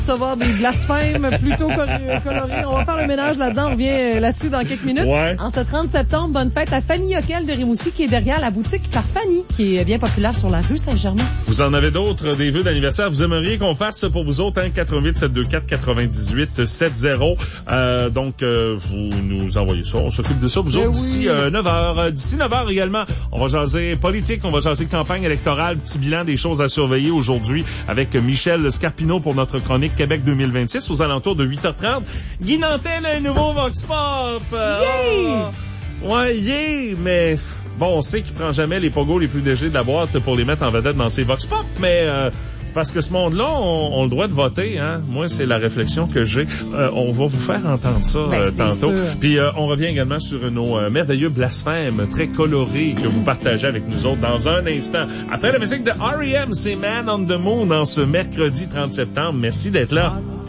recevoir des blasphèmes plutôt colorés. On va faire le ménage là-dedans. On revient là-dessus dans quelques minutes. Ouais. En ce 30 septembre, bonne fête à Fanny Hocquel de Rimouski qui est derrière la boutique par Fanny, qui est bien populaire sur la rue Saint-Germain. Vous en avez d'autres, des vœux d'anniversaire. Vous aimeriez qu'on fasse pour vous autres, hein? 88 724 98 70. Vous nous envoyez ça. On s'occupe de ça. Vous autres, d'ici 9h. D'ici 9h également, on va jaser politique, on va jaser campagne électorale, petit bilan des choses à surveiller aujourd'hui avec Michel Scarpino pour notre chronique Québec 2026 aux alentours de 8h30. Guy Nantel, un nouveau Vox Pop! Mais bon, on sait qu'il prend jamais les pogos les plus légers de la boîte pour les mettre en vedette dans ses Vox Pop, mais c'est parce que ce monde-là, on le droit de voter, hein. Moi, c'est la réflexion que j'ai. On va vous faire entendre ça tantôt. Puis on revient également sur nos merveilleux blasphèmes très colorés que vous partagez avec nous autres dans un instant. Après la musique de R.E.M., c'est Man on the Moon en ce mercredi 30 septembre. Merci d'être là.